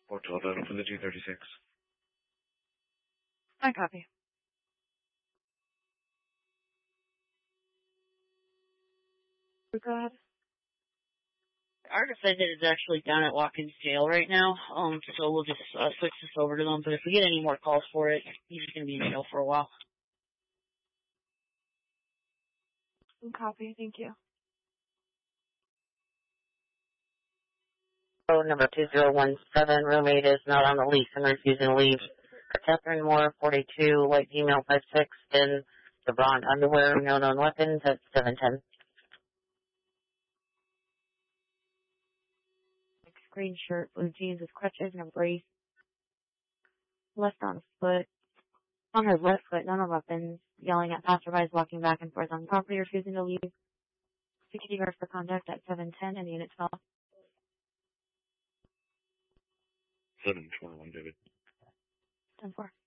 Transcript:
Hotel Delta for the 236. I copy. Go ahead. Argus said that it's actually down at Watkins Jail right now, so we'll just switch this over to them. But if we get any more calls for it, he's just going to be in jail for a while. Copy, thank you. Phone number 2017, roommate is not on the lease and refusing to leave. Catherine Moore, 42, white female, 5'6", in the brown underwear, no known weapons at 710. Green shirt, blue jeans with crutches and a brace. Left on foot. On her left foot, no known weapons. Yelling at passerbys walking back and forth on the property, refusing to leave. Security guard for contact at 710 and unit 12. 721, David. 10-4.